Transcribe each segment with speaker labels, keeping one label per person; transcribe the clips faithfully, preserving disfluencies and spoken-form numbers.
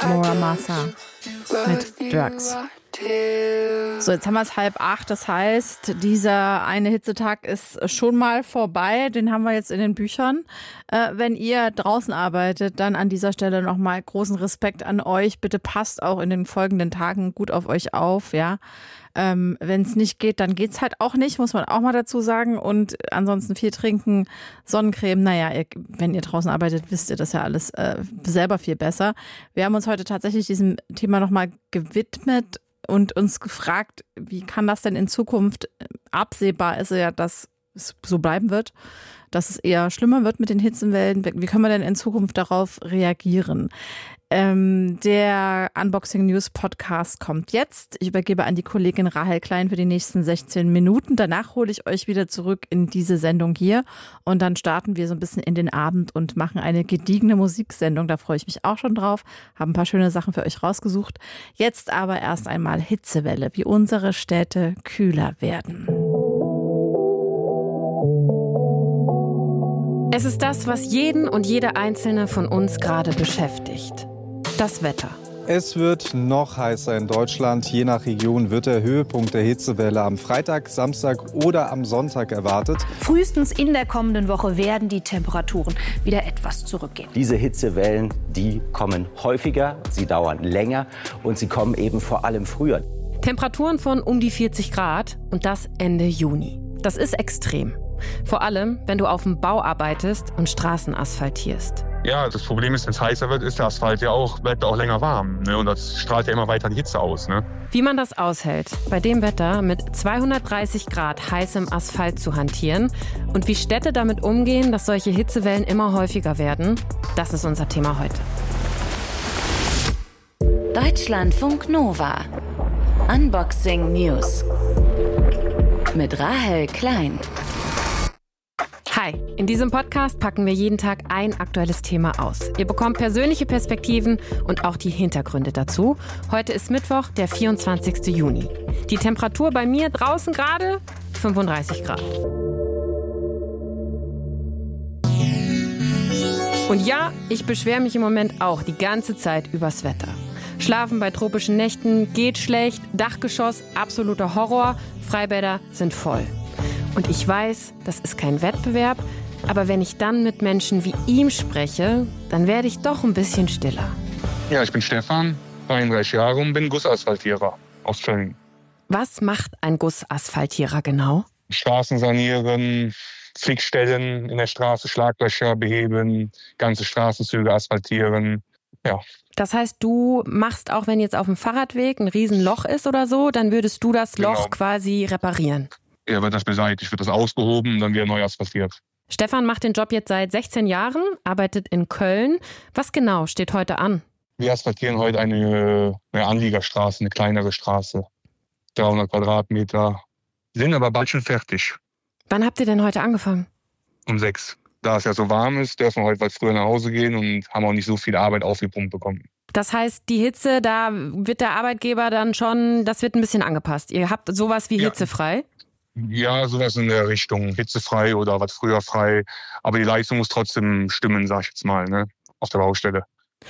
Speaker 1: Muramasa mit Drugs. So, jetzt haben wir es halb acht. Das heißt, dieser eine Hitzetag ist schon mal vorbei. Den haben wir jetzt in den Büchern. Äh, wenn ihr draußen arbeitet, dann an dieser Stelle nochmal großen Respekt an euch. Bitte passt auch in den folgenden Tagen gut auf euch auf, ja. Ähm, wenn es nicht geht, dann geht's halt auch nicht, muss man auch mal dazu sagen. Und ansonsten viel trinken, Sonnencreme. Naja, ihr, wenn ihr draußen arbeitet, wisst ihr das ja alles äh, selber viel besser. Wir haben uns heute tatsächlich diesem Thema nochmal gewidmet und uns gefragt, wie kann das denn in Zukunft, absehbar ist ja, dass es so bleiben wird, dass es eher schlimmer wird mit den Hitzewellen. Wie können wir denn in Zukunft darauf reagieren? Ähm, der Unboxing News Podcast kommt jetzt. Ich übergebe an die Kollegin Rahel Klein für die nächsten sechzehn Minuten. Danach hole ich euch wieder zurück in diese Sendung hier und dann starten wir so ein bisschen in den Abend und machen eine gediegene Musiksendung. Da freue ich mich auch schon drauf. Habe ein paar schöne Sachen für euch rausgesucht. Jetzt aber erst einmal Hitzewelle, wie unsere Städte kühler werden.
Speaker 2: Es ist das, was jeden und jede Einzelne von uns gerade beschäftigt. Das Wetter.
Speaker 3: Es wird noch heißer in Deutschland. Je nach Region wird der Höhepunkt der Hitzewelle am Freitag, Samstag oder am Sonntag erwartet.
Speaker 4: Frühestens in der kommenden Woche werden die Temperaturen wieder etwas zurückgehen.
Speaker 5: Diese Hitzewellen, die kommen häufiger, sie dauern länger und sie kommen eben vor allem früher.
Speaker 2: Temperaturen von um die vierzig Grad und das Ende Juni. Das ist extrem. Vor allem, wenn du auf dem Bau arbeitest und Straßen asphaltierst.
Speaker 6: Ja, das Problem ist, wenn es heißer wird, ist der Asphalt ja auch, bleibt auch länger warm. Ne? Und das strahlt ja immer weiter die Hitze aus. Ne?
Speaker 2: Wie man das aushält, bei dem Wetter mit zweihundertdreißig Grad heißem Asphalt zu hantieren und wie Städte damit umgehen, dass solche Hitzewellen immer häufiger werden, das ist unser Thema heute.
Speaker 7: Deutschlandfunk Nova. Unboxing News. Mit Rahel Klein.
Speaker 2: Hi, in diesem Podcast packen wir jeden Tag ein aktuelles Thema aus. Ihr bekommt persönliche Perspektiven und auch die Hintergründe dazu. Heute ist Mittwoch, der vierundzwanzigsten Juni. Die Temperatur bei mir draußen gerade fünfunddreißig Grad. Und ja, ich beschwere mich im Moment auch die ganze Zeit übers Wetter. Schlafen bei tropischen Nächten geht schlecht, Dachgeschoss absoluter Horror, Freibäder sind voll. Und ich weiß, das ist kein Wettbewerb, aber wenn ich dann mit Menschen wie ihm spreche, dann werde ich doch ein bisschen stiller.
Speaker 6: Ja, ich bin Stefan, dreiunddreißig Jahre und bin Gussasphaltierer aus Köln.
Speaker 2: Was macht ein Gussasphaltierer genau?
Speaker 6: Straßen sanieren, Flickstellen in der Straße, Schlaglöcher beheben, ganze Straßenzüge asphaltieren, ja.
Speaker 2: Das heißt, du machst auch, wenn jetzt auf dem Fahrradweg ein Riesenloch ist oder so, dann würdest du das Loch
Speaker 6: Genau.
Speaker 2: quasi reparieren?
Speaker 6: Ja, wird das beseitigt, wird das ausgehoben und dann wieder neu asphaltiert.
Speaker 2: Stefan macht den Job jetzt seit sechzehn Jahren, arbeitet in Köln. Was genau steht heute an?
Speaker 6: Wir asphaltieren heute eine, eine Anliegerstraße, eine kleinere Straße. dreihundert Quadratmeter. Sind aber bald schon fertig.
Speaker 2: Wann habt ihr denn heute angefangen?
Speaker 6: Um sechs. Da es ja so warm ist, dürfen wir heute bald früher nach Hause gehen und haben auch nicht so viel Arbeit aufgepumpt bekommen.
Speaker 2: Das heißt, die Hitze, da wird der Arbeitgeber dann schon, das wird ein bisschen angepasst. Ihr habt sowas wie
Speaker 6: Ja.
Speaker 2: hitzefrei?
Speaker 6: Ja, sowas in der Richtung. Hitzefrei oder was früher frei. Aber die Leistung muss trotzdem stimmen, sag ich jetzt mal, ne? Auf der Baustelle.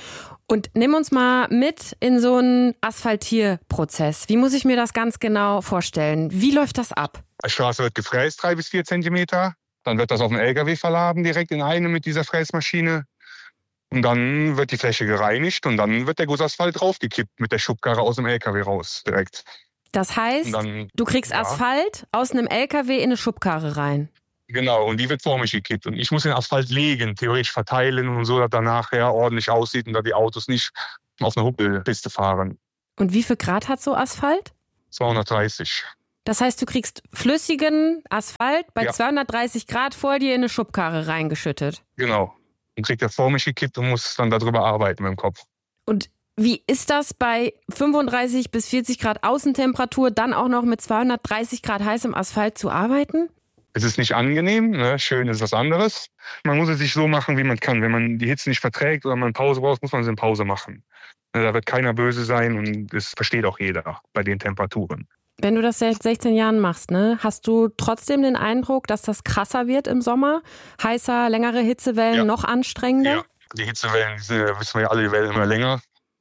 Speaker 2: Und nimm uns mal mit in so einen Asphaltierprozess. Wie muss ich mir das ganz genau vorstellen? Wie läuft das ab?
Speaker 6: Die Straße wird gefräst, drei bis vier Zentimeter. Dann wird das auf den L K W verladen, direkt in eine mit dieser Fräsmaschine. Und dann wird die Fläche gereinigt und dann wird der Gussasphalt draufgekippt mit der Schubkarre aus dem L K W raus, direkt.
Speaker 2: Das heißt,
Speaker 6: dann,
Speaker 2: du kriegst
Speaker 6: ja.
Speaker 2: Asphalt aus einem L K W in eine Schubkarre rein.
Speaker 6: Genau, und die wird vor mich gekippt. Und ich muss den Asphalt legen, theoretisch verteilen und so, dass er nachher ordentlich aussieht und dass die Autos nicht auf einer Huppelpiste fahren.
Speaker 2: Und wie viel Grad hat so Asphalt?
Speaker 6: zweihundertdreißig.
Speaker 2: Das heißt, du kriegst flüssigen Asphalt bei
Speaker 6: Ja.
Speaker 2: zweihundertdreißig Grad vor dir in eine Schubkarre reingeschüttet.
Speaker 6: Genau. Und kriegt er vor mich gekippt und muss dann darüber arbeiten mit dem Kopf.
Speaker 2: Und wie ist das bei fünfunddreißig bis vierzig Grad Außentemperatur, dann auch noch mit zweihundertdreißig Grad heißem Asphalt zu arbeiten?
Speaker 6: Es ist nicht angenehm, ne? Schön ist was anderes. Man muss es sich so machen, wie man kann. Wenn man die Hitze nicht verträgt oder man Pause braucht, muss man es in Pause machen. Da wird keiner böse sein und das versteht auch jeder bei den Temperaturen.
Speaker 2: Wenn du das seit sechzehn Jahren machst, ne, hast du trotzdem den Eindruck, dass das krasser wird im Sommer? Heißer, längere Hitzewellen,
Speaker 6: Ja.
Speaker 2: noch anstrengender?
Speaker 6: Ja, die Hitzewellen, diese, wissen wir ja alle, die werden immer länger.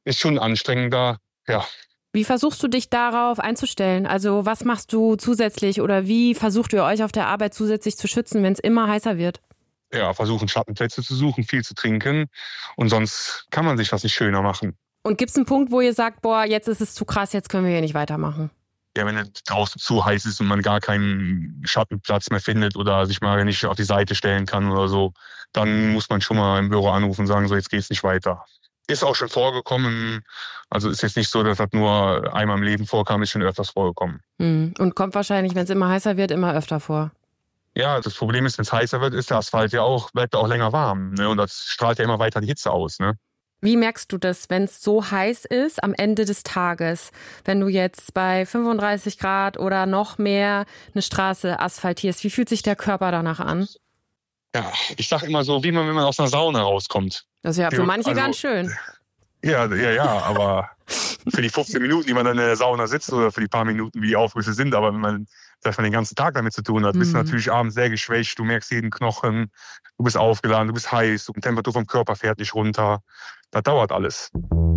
Speaker 6: ist schon anstrengender, ja.
Speaker 2: Wie versuchst du dich darauf einzustellen? Also was machst du zusätzlich oder wie versucht ihr euch auf der Arbeit zusätzlich zu schützen, wenn es immer heißer wird?
Speaker 6: Ja, versuchen Schattenplätze zu suchen, viel zu trinken und sonst kann man sich was nicht schöner machen.
Speaker 2: Und gibt es einen Punkt, wo ihr sagt, boah, jetzt ist es zu krass, jetzt können wir hier nicht weitermachen?
Speaker 6: Ja, wenn es draußen zu heiß ist und man gar keinen Schattenplatz mehr findet oder sich mal nicht auf die Seite stellen kann oder so, dann muss man schon mal im Büro anrufen und sagen, so jetzt geht's nicht weiter. Ist auch schon vorgekommen, also ist jetzt nicht so, dass das nur einmal im Leben vorkam, ist schon öfters vorgekommen.
Speaker 2: Mhm. Und kommt wahrscheinlich, wenn es immer heißer wird, immer öfter vor.
Speaker 6: Ja, das Problem ist, wenn es heißer wird, ist der Asphalt ja auch, bleibt auch länger warm. Ne? Und das strahlt ja immer weiter die Hitze aus. Ne?
Speaker 2: Wie merkst du das, wenn es so heiß ist am Ende des Tages? Wenn du jetzt bei fünfunddreißig Grad oder noch mehr eine Straße asphaltierst, wie fühlt sich der Körper danach an?
Speaker 6: Ja, ich sag immer so, wie man, wenn man aus einer Sauna rauskommt.
Speaker 2: Das ist ja für manche
Speaker 6: also,
Speaker 2: ganz schön.
Speaker 6: Ja, ja, ja, aber für die fünfzehn Minuten, die man dann in der Sauna sitzt oder für die paar Minuten, wie die Aufgüsse sind, aber wenn man, dass man den ganzen Tag damit zu tun hat, mhm. bist du natürlich abends sehr geschwächt, du merkst jeden Knochen, du bist aufgeladen, du bist heiß, die Temperatur vom Körper fährt nicht runter. Das dauert alles.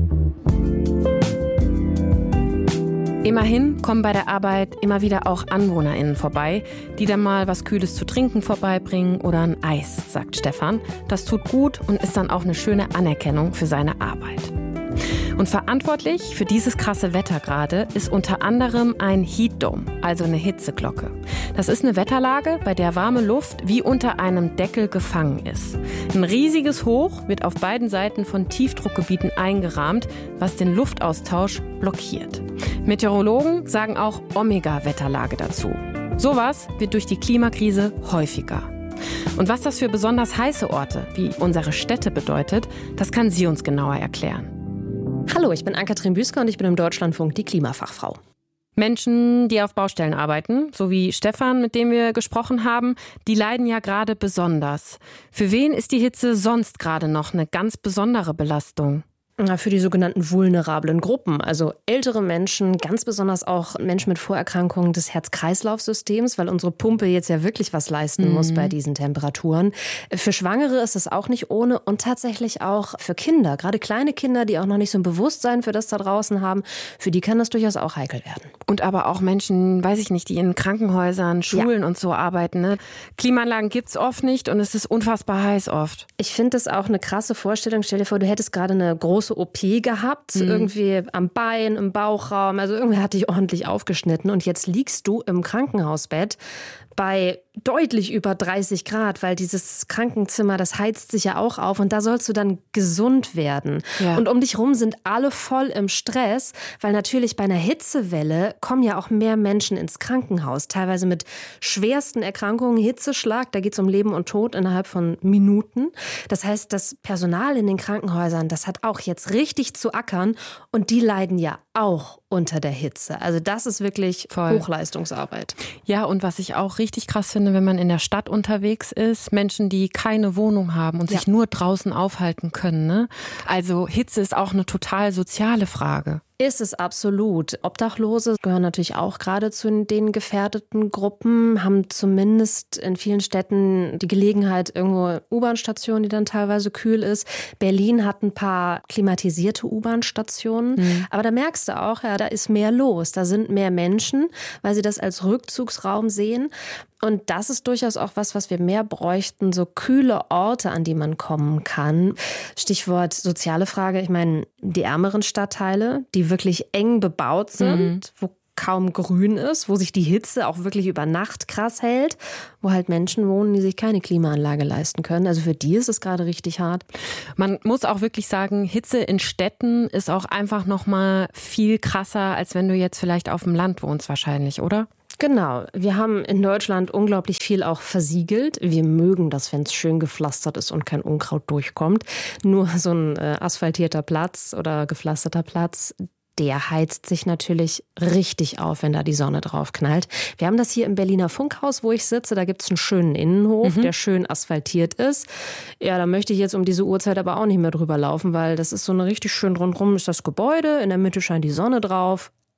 Speaker 2: Immerhin kommen bei der Arbeit immer wieder auch AnwohnerInnen vorbei, die dann mal was Kühles zu trinken vorbeibringen oder ein Eis, sagt Stefan. Das tut gut und ist dann auch eine schöne Anerkennung für seine Arbeit. Und verantwortlich für dieses krasse Wetter gerade ist unter anderem ein Heat Dome, also eine Hitzeglocke. Das ist eine Wetterlage, bei der warme Luft wie unter einem Deckel gefangen ist. Ein riesiges Hoch wird auf beiden Seiten von Tiefdruckgebieten eingerahmt, was den Luftaustausch blockiert. Meteorologen sagen auch Omega-Wetterlage dazu. Sowas wird durch die Klimakrise häufiger. Und was das für besonders heiße Orte wie unsere Städte bedeutet, das kann sie uns genauer erklären.
Speaker 8: Hallo, ich bin Ann-Kathrin Büsker und ich bin im Deutschlandfunk die Klimafachfrau.
Speaker 2: Menschen, die auf Baustellen arbeiten, so wie Stefan, mit dem wir gesprochen haben, die leiden ja gerade besonders. Für wen ist die Hitze sonst gerade noch eine ganz besondere Belastung?
Speaker 8: Für die sogenannten vulnerablen Gruppen, also ältere Menschen, ganz besonders auch Menschen mit Vorerkrankungen des Herz-Kreislauf-Systems, weil unsere Pumpe jetzt ja wirklich was leisten mhm. muss bei diesen Temperaturen. Für Schwangere ist es auch nicht ohne und tatsächlich auch für Kinder, gerade kleine Kinder, die auch noch nicht so ein Bewusstsein für das da draußen haben, für die kann das durchaus auch heikel werden.
Speaker 2: Und aber auch Menschen, weiß ich nicht, die in Krankenhäusern, Schulen ja. und so arbeiten. Ne? Klimaanlagen gibt's oft nicht und es ist unfassbar heiß oft.
Speaker 8: Ich finde das auch eine krasse Vorstellung. Stell dir vor, du hättest gerade eine große O P gehabt, mhm. irgendwie am Bein, im Bauchraum, also irgendwer hat dich ordentlich aufgeschnitten und jetzt liegst du im Krankenhausbett bei deutlich über dreißig Grad, weil dieses Krankenzimmer, das heizt sich ja auch auf und da sollst du dann gesund werden. Ja. Und um dich rum sind alle voll im Stress, weil natürlich bei einer Hitzewelle kommen ja auch mehr Menschen ins Krankenhaus, teilweise mit schwersten Erkrankungen, Hitzeschlag, da geht es um Leben und Tod innerhalb von Minuten. Das heißt, das Personal in den Krankenhäusern, das hat auch jetzt richtig zu ackern und die leiden ja auch unter der Hitze. Also das ist wirklich Voll. Hochleistungsarbeit.
Speaker 2: Ja, und was ich auch richtig krass finde, wenn man in der Stadt unterwegs ist, Menschen, die keine Wohnung haben und ja. sich nur draußen aufhalten können. Ne? Also Hitze ist auch eine total soziale Frage.
Speaker 8: Ist es absolut. Obdachlose gehören natürlich auch gerade zu den gefährdeten Gruppen, haben zumindest in vielen Städten die Gelegenheit, irgendwo U-Bahn-Stationen, die dann teilweise kühl ist. Berlin hat ein paar klimatisierte U-Bahn-Stationen. Mhm. Aber da merkst du auch, ja, da ist mehr los. Da sind mehr Menschen, weil sie das als Rückzugsraum sehen. Und das ist durchaus auch was, was wir mehr bräuchten, so kühle Orte, an die man kommen kann. Stichwort soziale Frage. Ich meine, die ärmeren Stadtteile, die wirklich eng bebaut sind, mhm. wo kaum grün ist, wo sich die Hitze auch wirklich über Nacht krass hält, wo halt Menschen wohnen, die sich keine Klimaanlage leisten können. Also für die ist es gerade richtig hart.
Speaker 2: Man muss auch wirklich sagen, Hitze in Städten ist auch einfach noch mal viel krasser, als wenn du jetzt vielleicht auf dem Land wohnst wahrscheinlich, oder?
Speaker 8: Genau. Wir haben in Deutschland unglaublich viel auch versiegelt. Wir mögen das, wenn es schön gepflastert ist und kein Unkraut durchkommt. Nur so ein äh, asphaltierter Platz oder gepflasterter Platz, der heizt sich natürlich richtig auf, wenn da die Sonne drauf knallt. Wir haben das hier im Berliner Funkhaus, wo ich sitze. Da gibt es einen schönen Innenhof, mhm. der schön asphaltiert ist. Ja, da möchte ich jetzt um diese Uhrzeit aber auch nicht mehr drüber laufen, weil das ist so eine richtig schön rundrum ist das Gebäude. In der Mitte scheint die Sonne drauf.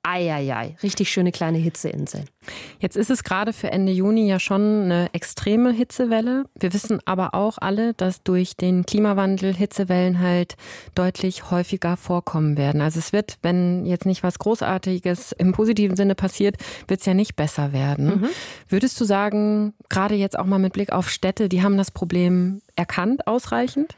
Speaker 8: Eieiei, richtig schöne kleine Hitzeinsel.
Speaker 2: Jetzt ist es gerade für Ende Juni ja schon eine extreme Hitzewelle. Wir wissen aber auch alle, dass durch den Klimawandel Hitzewellen halt deutlich häufiger vorkommen werden. Also es wird, wenn jetzt nicht was Großartiges im positiven Sinne passiert, wird es ja nicht besser werden. Mhm. Würdest du sagen, gerade jetzt auch mal mit Blick auf Städte, die haben das Problem erkannt ausreichend?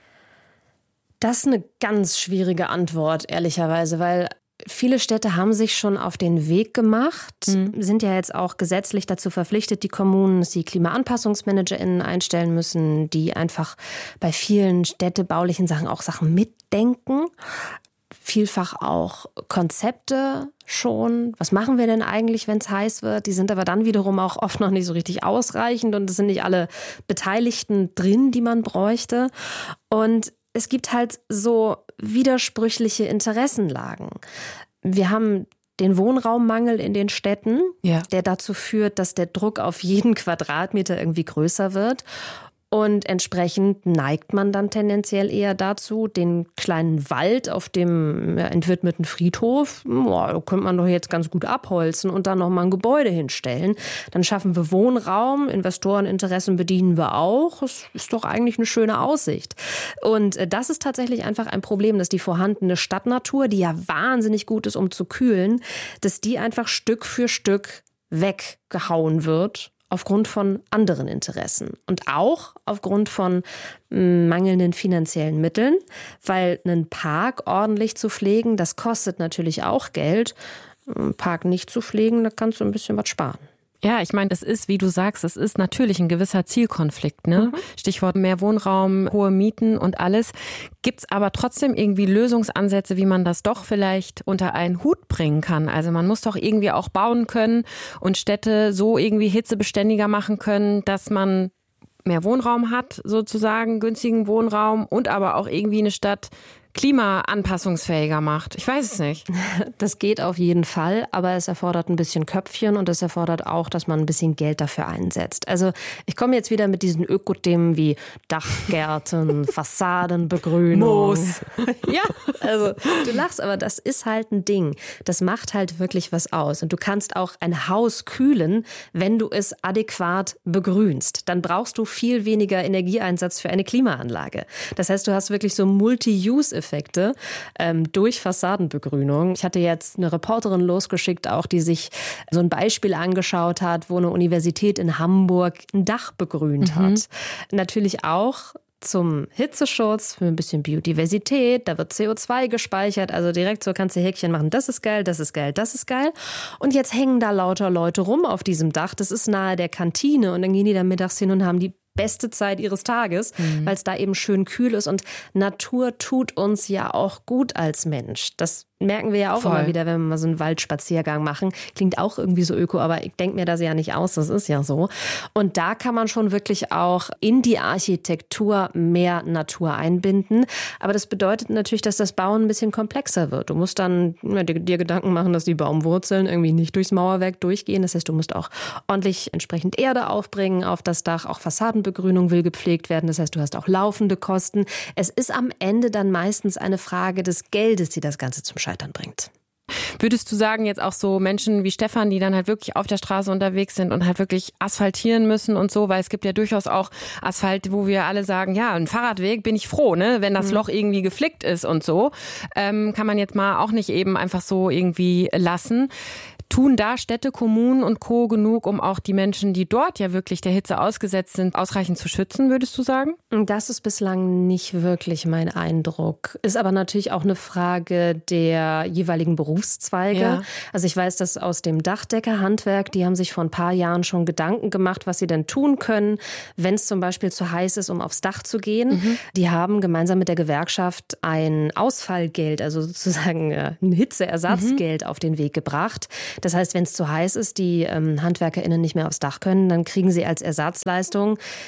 Speaker 8: Das ist eine ganz schwierige Antwort, ehrlicherweise, weil viele Städte haben sich schon auf den Weg gemacht, mhm. sind ja jetzt auch gesetzlich dazu verpflichtet, die Kommunen, dass sie KlimaanpassungsmanagerInnen einstellen müssen, die einfach bei vielen städtebaulichen Sachen auch Sachen mitdenken. Vielfach auch Konzepte schon. Was machen wir denn eigentlich, wenn es heiß wird? Die sind aber dann wiederum auch oft noch nicht so richtig ausreichend und es sind nicht alle Beteiligten drin, die man bräuchte. Und es gibt halt so widersprüchliche Interessenlagen. Wir haben den Wohnraummangel in den Städten, ja. der dazu führt, dass der Druck auf jeden Quadratmeter irgendwie größer wird. Und entsprechend neigt man dann tendenziell eher dazu, den kleinen Wald auf dem entwidmeten Friedhof, boah, da könnte man doch jetzt ganz gut abholzen und dann noch mal ein Gebäude hinstellen. Dann schaffen wir Wohnraum, Investoreninteressen bedienen wir auch. Das ist doch eigentlich eine schöne Aussicht. Und das ist tatsächlich einfach ein Problem, dass die vorhandene Stadtnatur, die ja wahnsinnig gut ist, um zu kühlen, dass die einfach Stück für Stück weggehauen wird. Aufgrund von anderen Interessen und auch aufgrund von mangelnden finanziellen Mitteln, weil einen Park ordentlich zu pflegen, das kostet natürlich auch Geld. Einen Park nicht zu pflegen, da kannst du ein bisschen was sparen.
Speaker 2: Ja, ich meine, das ist, wie du sagst, es ist natürlich ein gewisser Zielkonflikt, ne? Mhm. Stichwort mehr Wohnraum, hohe Mieten und alles. Gibt's aber trotzdem irgendwie Lösungsansätze, wie man das doch vielleicht unter einen Hut bringen kann? Also man muss doch irgendwie auch bauen können und Städte so irgendwie hitzebeständiger machen können, dass man mehr Wohnraum hat, sozusagen günstigen Wohnraum und aber auch irgendwie eine Stadt klimaanpassungsfähiger macht. Ich weiß es nicht.
Speaker 8: Das geht auf jeden Fall, aber es erfordert ein bisschen Köpfchen und es erfordert auch, dass man ein bisschen Geld dafür einsetzt. Also ich komme jetzt wieder mit diesen Ökothemen wie Dachgärten, Fassadenbegrünung.
Speaker 2: Moos.
Speaker 8: Ja, also du lachst, aber das ist halt ein Ding. Das macht halt wirklich was aus. Und du kannst auch ein Haus kühlen, wenn du es adäquat begrünst. Dann brauchst du viel weniger Energieeinsatz für eine Klimaanlage. Das heißt, du hast wirklich so Multi-Use-Effekte ähm, durch Fassadenbegrünung. Ich hatte jetzt eine Reporterin losgeschickt, auch die sich so ein Beispiel angeschaut hat, wo eine Universität in Hamburg ein Dach begrünt mhm. hat. Natürlich auch zum Hitzeschutz, für ein bisschen Biodiversität, da wird C O zwei gespeichert, also direkt so kannst du Häkchen machen, das ist geil, das ist geil, das ist geil. Und jetzt hängen da lauter Leute rum auf diesem Dach, das ist nahe der Kantine und dann gehen die da mittags hin und haben die beste Zeit ihres Tages, mhm. weil es da eben schön kühl ist und Natur tut uns ja auch gut als Mensch. Das merken wir ja auch Voll. Immer wieder, wenn wir mal so einen Waldspaziergang machen. Klingt auch irgendwie so öko, aber ich denke mir das ja nicht aus, das ist ja so. Und da kann man schon wirklich auch in die Architektur mehr Natur einbinden. Aber das bedeutet natürlich, dass das Bauen ein bisschen komplexer wird. Du musst dann dir, dir Gedanken machen, dass die Baumwurzeln irgendwie nicht durchs Mauerwerk durchgehen. Das heißt, du musst auch ordentlich entsprechend Erde aufbringen auf das Dach. Auch Fassadenbegrünung will gepflegt werden. Das heißt, du hast auch laufende Kosten. Es ist am Ende dann meistens eine Frage des Geldes, die das Ganze zum Scheitern bringt.
Speaker 2: Würdest du sagen, jetzt auch so Menschen wie Stefan, die dann halt wirklich auf der Straße unterwegs sind und halt wirklich asphaltieren müssen und so, weil es gibt ja durchaus auch Asphalt, wo wir alle sagen, ja, ein Fahrradweg bin ich froh, ne, wenn das mhm. Loch irgendwie geflickt ist und so, ähm, kann man jetzt mal auch nicht eben einfach so irgendwie lassen. Tun da Städte, Kommunen und Co. genug, um auch die Menschen, die dort ja wirklich der Hitze ausgesetzt sind, ausreichend zu schützen, würdest du sagen?
Speaker 8: Das ist bislang nicht wirklich mein Eindruck. Ist aber natürlich auch eine Frage der jeweiligen Berufszweige. Ja. Also ich weiß, dass aus dem Dachdeckerhandwerk, die haben sich vor ein paar Jahren schon Gedanken gemacht, was sie denn tun können, wenn es zum Beispiel zu heiß ist, um aufs Dach zu gehen. Mhm. Die haben gemeinsam mit der Gewerkschaft ein Ausfallgeld, also sozusagen ein Hitzeersatzgeld mhm. auf den Weg gebracht. Das heißt, wenn es zu heiß ist, die ähm, HandwerkerInnen nicht mehr aufs Dach können, dann kriegen sie als Ersatzleistung, ich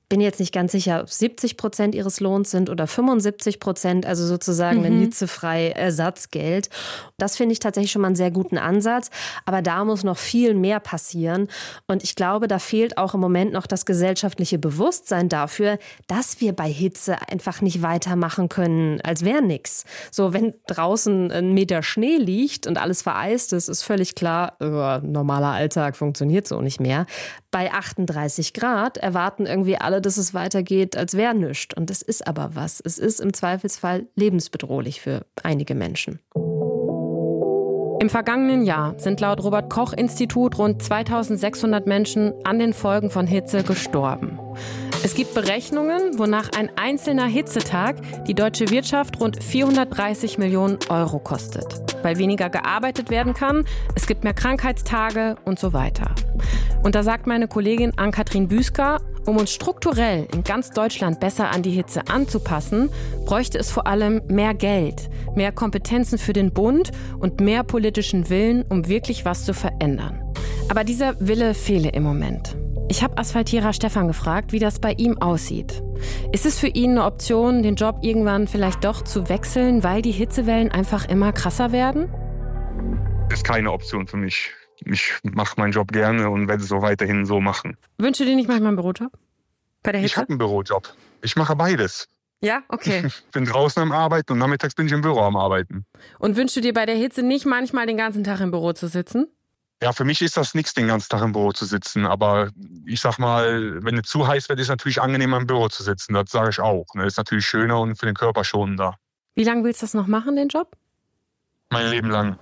Speaker 8: bin jetzt nicht ganz sicher, ob siebzig Prozent ihres Lohns sind oder fünfundsiebzig Prozent, also sozusagen mhm. ein hitzefrei Ersatzgeld. Das finde ich tatsächlich schon mal einen sehr guten Ansatz. Aber da muss noch viel mehr passieren. Und ich glaube, da fehlt auch im Moment noch das gesellschaftliche Bewusstsein dafür, dass wir bei Hitze einfach nicht weitermachen können, als wäre nichts. So, wenn draußen ein Meter Schnee liegt und alles vereist ist, ist völlig klar, äh, normaler Alltag funktioniert so nicht mehr. Bei achtunddreißig Grad erwarten irgendwie alle, dass es weitergeht, als wäre nichts. Und es ist aber was. Es ist im Zweifelsfall lebensbedrohlich für einige Menschen.
Speaker 2: Im vergangenen Jahr sind laut Robert-Koch-Institut rund zweitausendsechshundert Menschen an den Folgen von Hitze gestorben. Es gibt Berechnungen, wonach ein einzelner Hitzetag die deutsche Wirtschaft rund vierhundertdreißig Millionen Euro kostet. Weil weniger gearbeitet werden kann, es gibt mehr Krankheitstage und so weiter. Und da sagt meine Kollegin Ann-Kathrin Büsker, um uns strukturell in ganz Deutschland besser an die Hitze anzupassen, bräuchte es vor allem mehr Geld, mehr Kompetenzen für den Bund und mehr politischen Willen, um wirklich was zu verändern. Aber dieser Wille fehle im Moment. Ich habe Asphaltierer Stefan gefragt, wie das bei ihm aussieht. Ist es für ihn eine Option, den Job irgendwann vielleicht doch zu wechseln, weil die Hitzewellen einfach immer krasser werden?
Speaker 6: Ist keine Option für mich. Ich mache meinen Job gerne und werde es so weiterhin so machen.
Speaker 2: Wünschst du dir nicht manchmal einen Bürojob? Bei der Hitze?
Speaker 6: Ich habe einen Bürojob. Ich mache beides.
Speaker 2: Ja, okay.
Speaker 6: Ich bin draußen am Arbeiten und nachmittags bin ich im Büro am Arbeiten.
Speaker 2: Und wünschst du dir bei der Hitze nicht manchmal den ganzen Tag im Büro zu sitzen?
Speaker 6: Ja, für mich ist das nichts, den ganzen Tag im Büro zu sitzen. Aber ich sag mal, wenn es zu heiß wird, ist es natürlich angenehmer im Büro zu sitzen. Das sage ich auch. Das ist natürlich schöner und für den Körper schonender.
Speaker 2: Wie lange willst du das noch machen, den Job?
Speaker 6: Mein Leben lang.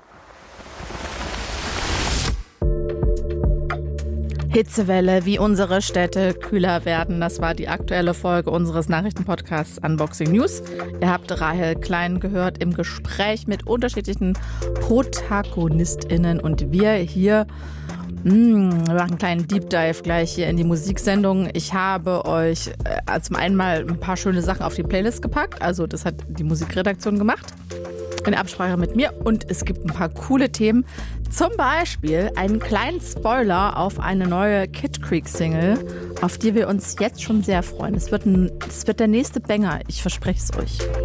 Speaker 1: Hitzewelle, wie unsere Städte kühler werden. Das war die aktuelle Folge unseres Nachrichtenpodcasts Unboxing News. Ihr habt Rahel Klein gehört im Gespräch mit unterschiedlichen ProtagonistInnen. Und wir hier mh, wir machen einen kleinen Deep Dive gleich hier in die Musiksendung. Ich habe euch äh, zum einen mal ein paar schöne Sachen auf die Playlist gepackt. Also das hat die Musikredaktion gemacht. In Absprache mit mir. Und es gibt ein paar coole Themen. Zum Beispiel einen kleinen Spoiler auf eine neue Kid Creek Single, auf die wir uns jetzt schon sehr freuen. Es wird, ein, es wird der nächste Banger. Ich verspreche es euch.